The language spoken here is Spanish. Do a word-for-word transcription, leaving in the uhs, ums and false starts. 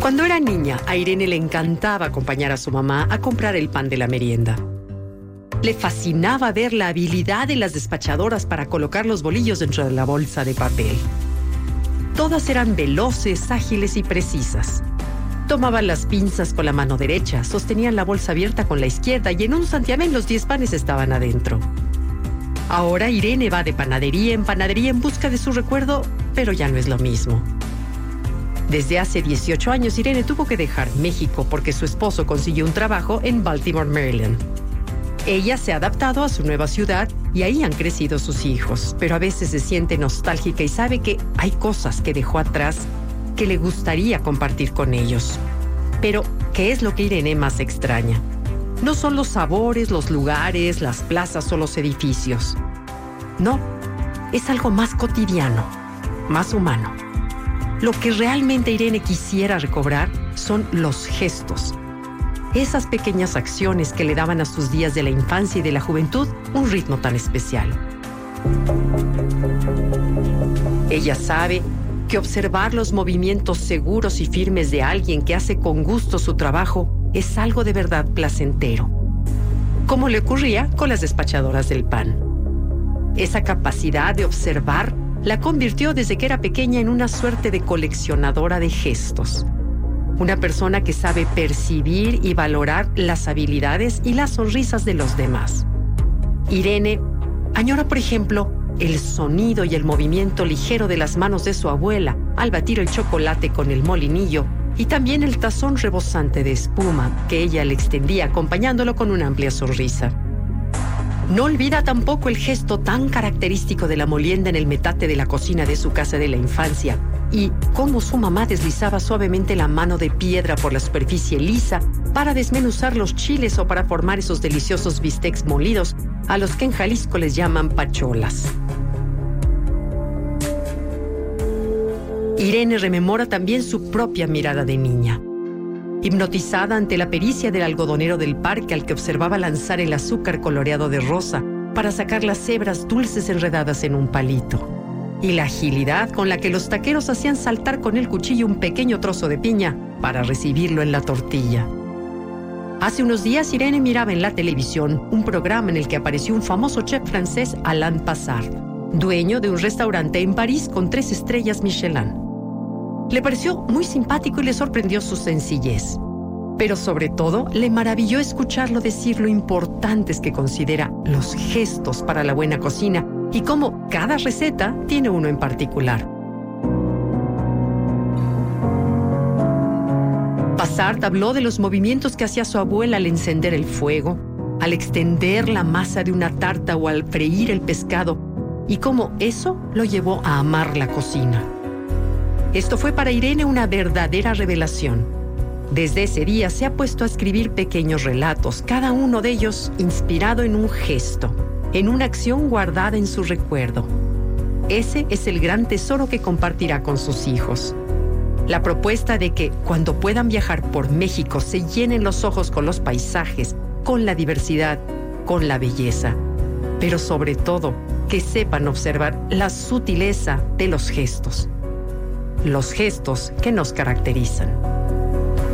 Cuando era niña, a Irene le encantaba acompañar a su mamá a comprar el pan de la merienda. Le fascinaba ver la habilidad de las despachadoras para colocar los bolillos dentro de la bolsa de papel. Todas eran veloces, ágiles y precisas. Tomaban las pinzas con la mano derecha, sostenían la bolsa abierta con la izquierda y en un santiamén los diez panes estaban adentro. Ahora Irene va de panadería en panadería en busca de su recuerdo, pero ya no es lo mismo. Desde hace dieciocho años, Irene tuvo que dejar México porque su esposo consiguió un trabajo en Baltimore, Maryland. Ella se ha adaptado a su nueva ciudad y ahí han crecido sus hijos, pero a veces se siente nostálgica y sabe que hay cosas que dejó atrás que le gustaría compartir con ellos. Pero, ¿qué es lo que Irene más extraña? No son los sabores, los lugares, las plazas o los edificios. No, es algo más cotidiano, más humano. Lo que realmente Irene quisiera recobrar son los gestos. Esas pequeñas acciones que le daban a sus días de la infancia y de la juventud un ritmo tan especial. Ella sabe que observar los movimientos seguros y firmes de alguien que hace con gusto su trabajo es algo de verdad placentero, como le ocurría con las despachadoras del pan. Esa capacidad de observar la convirtió desde que era pequeña en una suerte de coleccionadora de gestos. Una persona que sabe percibir y valorar las habilidades y las sonrisas de los demás. Irene añora, por ejemplo, el sonido y el movimiento ligero de las manos de su abuela al batir el chocolate con el molinillo y también el tazón rebosante de espuma que ella le extendía acompañándolo con una amplia sonrisa. No olvida tampoco el gesto tan característico de la molienda en el metate de la cocina de su casa de la infancia y cómo su mamá deslizaba suavemente la mano de piedra por la superficie lisa para desmenuzar los chiles o para formar esos deliciosos bistecs molidos a los que en Jalisco les llaman pacholas. Irene rememora también su propia mirada de niña. Hipnotizada ante la pericia del algodonero del parque al que observaba lanzar el azúcar coloreado de rosa para sacar las hebras dulces enredadas en un palito. Y la agilidad con la que los taqueros hacían saltar con el cuchillo un pequeño trozo de piña para recibirlo en la tortilla. Hace unos días Irene miraba en la televisión un programa en el que apareció un famoso chef francés, Alain Passard, dueño de un restaurante en París con tres estrellas Michelin. Le pareció muy simpático y le sorprendió su sencillez. Pero sobre todo, le maravilló escucharlo decir lo importantes que considera los gestos para la buena cocina y cómo cada receta tiene uno en particular. Passard habló de los movimientos que hacía su abuela al encender el fuego, al extender la masa de una tarta o al freír el pescado, y cómo eso lo llevó a amar la cocina. Esto fue para Irene una verdadera revelación. Desde ese día se ha puesto a escribir pequeños relatos, cada uno de ellos inspirado en un gesto, en una acción guardada en su recuerdo. Ese es el gran tesoro que compartirá con sus hijos. La propuesta de que cuando puedan viajar por México se llenen los ojos con los paisajes, con la diversidad, con la belleza, pero sobre todo que sepan observar la sutileza de los gestos. Los gestos que nos caracterizan.